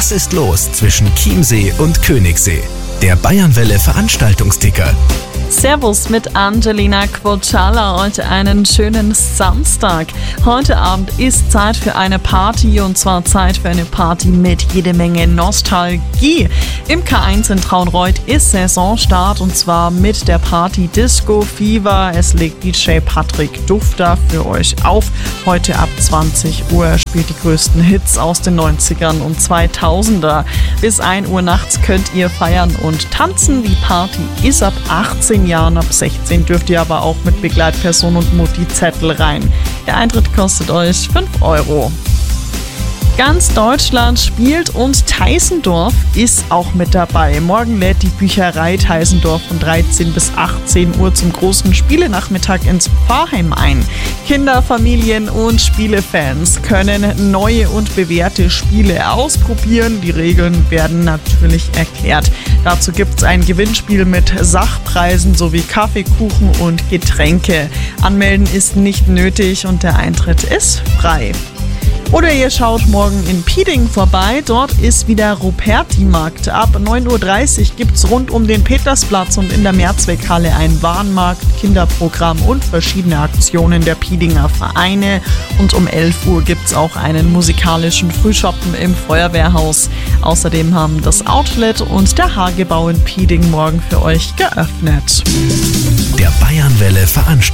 Was ist los zwischen Chiemsee und Königssee? Der Bayernwelle Veranstaltungsticker. Servus mit Angelina Quocciala und einen schönen Samstag. Heute Abend ist Zeit für eine Party und zwar Zeit für eine Party mit jede Menge Nostalgie. Im K1 in Traunreut ist Saisonstart und zwar mit der Party Disco Fever. Es legt DJ Patrick Dufter für euch auf. Heute ab 20 Uhr spielt die größten Hits aus den 90ern und 2000er. Bis 1 Uhr nachts könnt ihr feiern und tanzen. Die Party ist ab 18 Jahren, ab 16 dürft ihr aber auch mit Begleitperson und Mutti-Zettel rein. Der Eintritt kostet euch 5 €. Ganz Deutschland spielt und Teisendorf ist auch mit dabei. Morgen lädt die Bücherei Teisendorf von 13 bis 18 Uhr zum großen Spielenachmittag ins Pfarrheim ein. Kinder, Familien und Spielefans können neue und bewährte Spiele ausprobieren. Die Regeln werden natürlich erklärt. Dazu gibt es ein Gewinnspiel mit Sachpreisen sowie Kaffee, Kuchen und Getränke. Anmelden ist nicht nötig und der Eintritt ist frei. Oder ihr schaut morgen in Pieding vorbei, dort ist wieder Ruperti-Markt. Ab 9:30 Uhr gibt es rund um den Petersplatz und in der Mehrzweckhalle einen Warenmarkt, Kinderprogramm und verschiedene Aktionen der Piedinger Vereine. Und um 11 Uhr gibt es auch einen musikalischen Frühschoppen im Feuerwehrhaus. Außerdem haben das Outlet und der Hagebau in Pieding morgen für euch geöffnet. Der Bayernwelle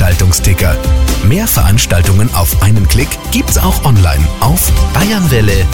Veranstaltungsticker. Mehr Veranstaltungen auf einen Klick gibt's auch online auf bayernwelle.at.